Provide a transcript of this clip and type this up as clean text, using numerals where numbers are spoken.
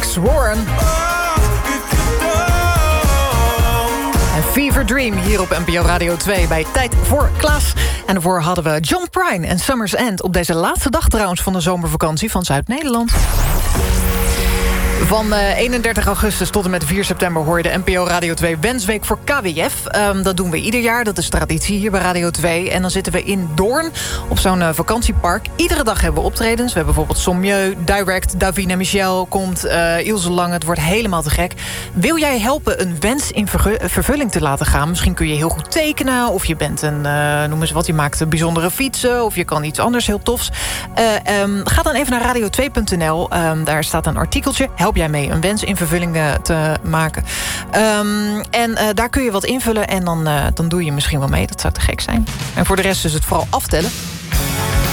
Alex Warren. En Fever Dream hier op NPO Radio 2 bij Tijd voor Klaas. En daarvoor hadden we John Prine en Summer's End... op deze laatste dag trouwens van de zomervakantie van Zuid-Nederland. Van 31 augustus tot en met 4 september hoor je de NPO Radio 2 Wensweek voor KWF. Dat doen we ieder jaar, dat is traditie hier bij Radio 2. En dan zitten we in Doorn op zo'n vakantiepark. Iedere dag hebben we optredens. We hebben bijvoorbeeld Sommieu, Direct, Davina Michel komt, Ilse Lange. Het wordt helemaal te gek. Wil jij helpen een wens in vervulling te laten gaan? Misschien kun je heel goed tekenen, of je bent een, noem eens wat, je maakt bijzondere fietsen, of je kan iets anders heel tofs. Ga dan even naar radio2.nl. Daar staat een artikeltje. Help jij mee een wens in vervulling te maken. Daar kun je wat invullen en dan doe je misschien wel mee. Dat zou te gek zijn. En voor de rest is het vooral aftellen.